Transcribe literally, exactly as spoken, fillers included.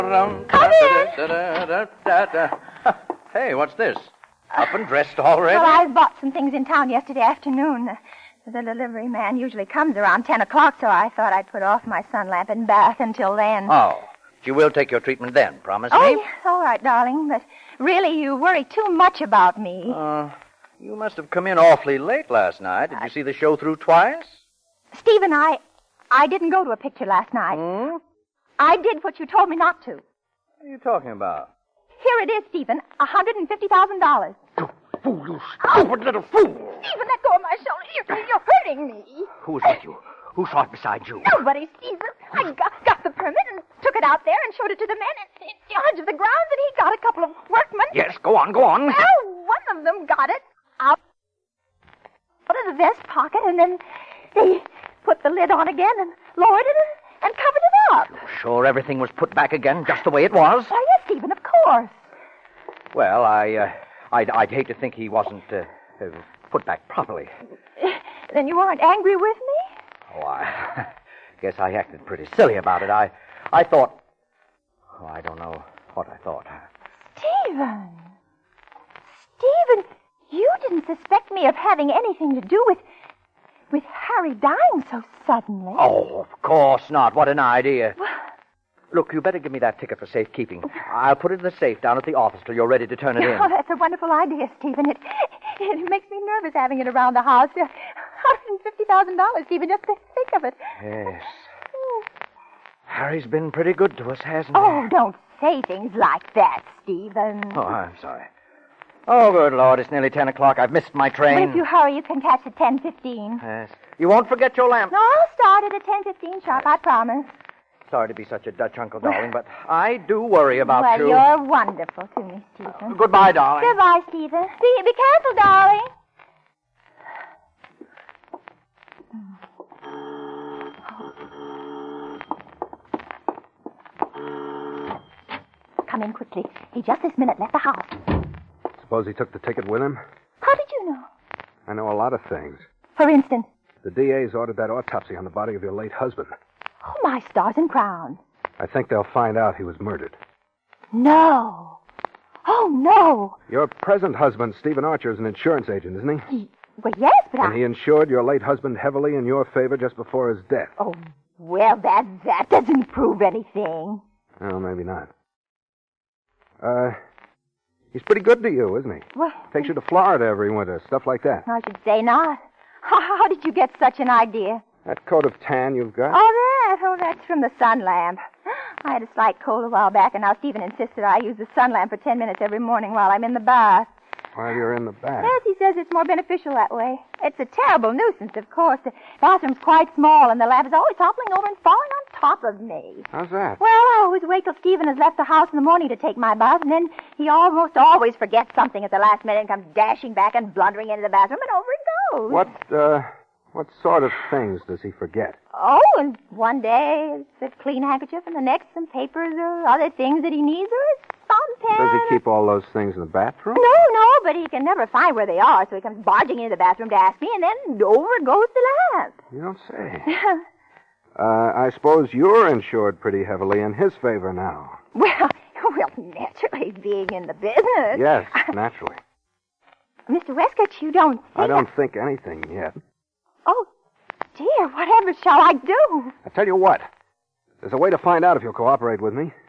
Hey, what's this? Up and dressed already? Well, I bought some things in town yesterday afternoon. The delivery man usually comes around ten o'clock, so I thought I'd put off my sun lamp and bath until then. Oh, you will take your treatment then, promise oh, me? Yes, all right, darling, but really you worry too much about me. Uh, you must have come in awfully late last night. Did you see the show through twice? Stephen, I, I didn't go to a picture last night. Hmm? I did what you told me not to. What are you talking about? Here it is, Stephen, one hundred fifty thousand dollars. You fool, you stupid little fool! Stephen, let go of my shoulder. You're, you're hurting me. Who's with you? Who saw it beside you? Nobody, Stephen. I got, got the permit and took it out there and showed it to the men in, in charge of the grounds, and he got a couple of workmen. Yes, go on, go on. Well, one of them got it out of the vest pocket, and then they put the lid on again and lowered it and, and covered it up. You're sure everything was put back again just the way it was? Why, yes, Stephen, of course. Well, I, uh, I'd, I'd hate to think he wasn't uh, uh, put back properly. Then you aren't angry with me? Oh, I guess I acted pretty silly about it. I, I thought... Oh, I don't know what I thought. Stephen! Stephen, you didn't suspect me of having anything to do with... with Harry dying so suddenly. Oh, of course not. What an idea. Look, you better give me that ticket for safekeeping. I'll put it in the safe down at the office till you're ready to turn it in. Oh, that's a wonderful idea, Stephen. It, it makes me nervous having it around the house. one hundred fifty thousand dollars, Stephen, just to think of it. Yes. Harry's been pretty good to us, hasn't he? Oh, don't say things like that, Stephen. Oh, I'm sorry. Oh, good Lord, it's nearly ten o'clock. I've missed my train. But if you hurry, you can catch at ten fifteen. Yes. You won't forget your lamp. No, I'll start it at ten fifteen sharp, I promise. Sorry to be such a Dutch uncle, darling, but I do worry about well, you. Well, you're wonderful to me, Stephen. Uh, goodbye, darling. Goodbye, Stephen. Be, be careful, darling. Come in quickly. He just this minute left the house. Suppose he took the ticket with him? How did you know? I know a lot of things. For instance? The D A's ordered that autopsy on the body of your late husband. Oh, my stars and crowns. I think they'll find out he was murdered. No. Oh, no. Your present husband, Stephen Archer, is an insurance agent, isn't he? he well, yes, but and I... he insured your late husband heavily in your favor just before his death. Oh, well, that, that doesn't prove anything. Well, maybe not. Uh, he's pretty good to you, isn't he? Well... Takes you to Florida every winter, stuff like that. I should say not. How, how did you get such an idea? That coat of tan you've got? Oh, that. Oh, that's from the sun lamp. I had a slight cold a while back, and now Stephen insisted I use the sun lamp for ten minutes every morning while I'm in the bath. While you're in the bath? Yes, he says it's more beneficial that way. It's a terrible nuisance, of course. The bathroom's quite small, and the lamp is always toppling over and falling on top of me. How's that? Well, I always wait till Stephen has left the house in the morning to take my bath, and then he almost always forgets something at the last minute and comes dashing back and blundering into the bathroom, and over he goes. What, uh... What sort of things does he forget? Oh, and one day it's a clean handkerchief, and the next some papers or other things that he needs, or a fountain pen. Does he keep all those things in the bathroom? No, no, but he can never find where they are, so he comes barging into the bathroom to ask me, and then over goes the lamp. You don't say. uh, I suppose you're insured pretty heavily in his favor now. Well, well, naturally, being in the business. Yes, naturally. Mister Westcott, you don't think... I don't I... think anything yet. Oh, dear, whatever shall I do? I tell you what. There's a way to find out if you'll cooperate with me.